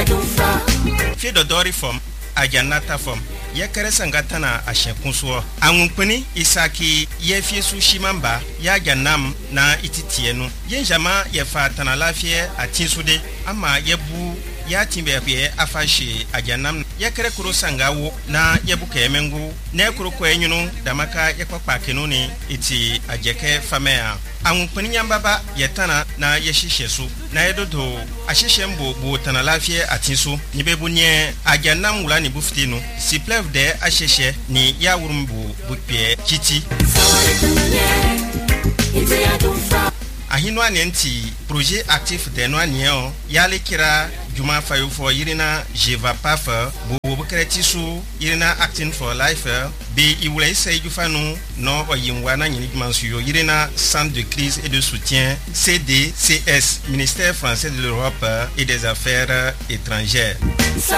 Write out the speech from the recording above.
Fido Dori form, Ajanata form. Yakere sangatana ashenkunso anwumpani isaki yefiesu shimamba ya janam na ititienu yenjama yefa tana lafie atinsude ama yebu ya timbe afashi ajanam yakere kuro sangawo na yebuke emengu ne kuro kwenyunu damaka yakpakpa kenuni iti ajeke famea anwumpani nyambaba yetana na yeshishesu na yedodo ashishembo bo tana lafie atinsu nibebunye ajanam wulani buftinu sipleve de asheshe ni ya wurumbu bukpie kiti ahinwa nenti projet actif de noanieo yale kira juma fayufo yirina jeva pafa bo bukretisu yirina acting for life be iwule say jufanu no oyimwa na nyini jumansuyo yirina centre de crise et de soutien CDCS ministère français de l'Europe et des affaires étrangères.